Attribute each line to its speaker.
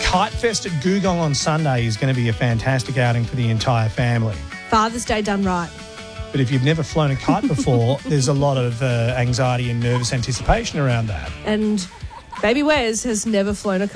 Speaker 1: Kite Fest at Googong on Sunday is going to be a fantastic outing for the entire family.
Speaker 2: Father's Day done right.
Speaker 1: But if you've never flown a kite before, there's a lot of anxiety and nervous anticipation around that.
Speaker 2: And baby Wes has never flown a